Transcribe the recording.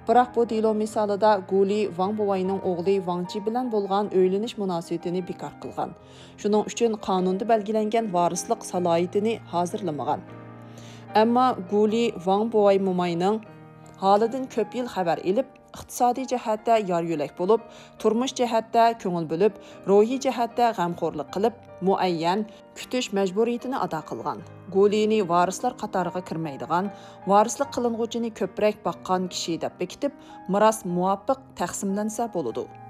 Biroq bu delo misolida Guli Wang buvayning o'g'li Wang Ji bilan bo'lgan o'ylanish munosabatini bekor qilgan. Shuning uchun qonunda belgilangan varislik salohiyatini hozirlamagan. Ammo Guli Wang buvay mo'mayning holidan ko'p yil xabar elib, iqtisodiy jihatda yor yo'lak bo'lib, turmush jihatda ko'ngil bo'lib, ruhiy jihatda g'amxo'rlik qilib, muayyan kutish majburiyatini ado qilgan. Gulini varislar qatoriga kirmaydigan, varislik qiling'uvchini ko'proq boqqan kishi deb bekitib, miros muvofiq taqsimlansa bo'ladi.